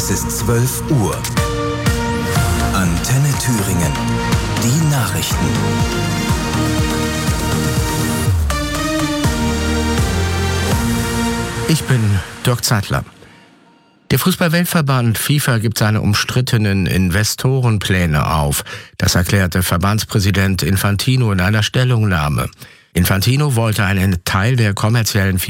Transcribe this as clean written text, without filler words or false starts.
Es ist 12 Uhr. Antenne Thüringen. Die Nachrichten. Ich bin Dirk Zeitler. Der Fußball-Weltverband FIFA gibt seine umstrittenen Investorenpläne auf. Das erklärte Verbandspräsident Infantino in einer Stellungnahme. Infantino wollte einen Teil der kommerziellen